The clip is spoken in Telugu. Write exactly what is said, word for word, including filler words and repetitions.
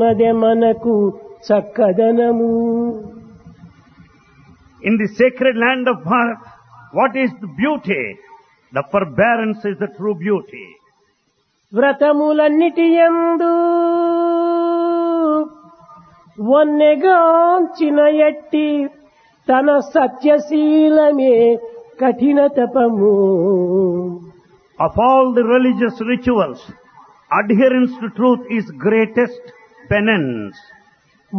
ఉన్నదే మనకు చక్కదనము. In the sacred land of Bharat, what is the beauty? The forbearance is the true beauty. వ్రతములన్నిటి యందు వన్నెగాంచిన ఎట్టి తన సత్యశీలమే కఠిన తపము. Of all the religious rituals, adherence to truth is greatest penance.